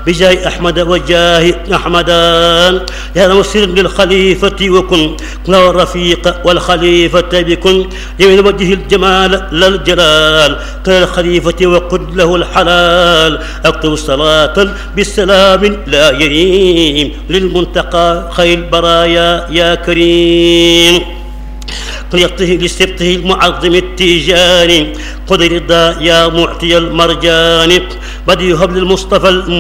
بجاه أحمد وجاه أحمدان يا مسر للخليفة وكن له الرفيق والخليفة بكن يمين وجه الجمال لا الجلال كالخليفة وقد له الحلال أكتب صلاة بالسلام لا يريم للمنتقى خير البرايا يا كريم قيته لسبته المعظم التيجاني قدر الدا يا معطي المرجان بدي هب للمصطفى